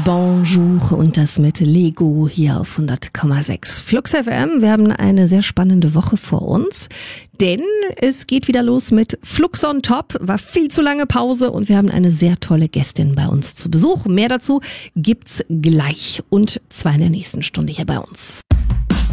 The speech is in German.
Bonjour und das mit Lego hier auf 100,6 Flux FM. Wir haben eine sehr spannende Woche vor uns, denn es geht wieder los mit Flux on Top. War viel zu lange Pause und wir haben eine sehr tolle Gästin bei uns zu Besuch. Mehr dazu gibt's gleich und zwar in der nächsten Stunde hier bei uns.